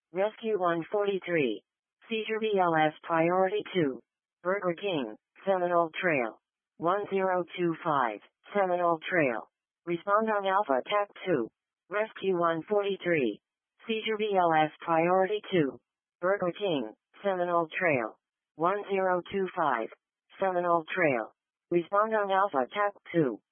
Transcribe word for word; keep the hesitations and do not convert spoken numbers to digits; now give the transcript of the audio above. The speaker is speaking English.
Rescue one forty-three. Seizure B L S Priority two. Burger King, Seminole Trail. one zero two five, Seminole Trail. Respond on Alpha T A C two. Rescue one forty-three. Seizure B L S Priority two. Burger King, Seminole Trail. one zero two five, Seminole Trail. Respond on Alpha T A C two.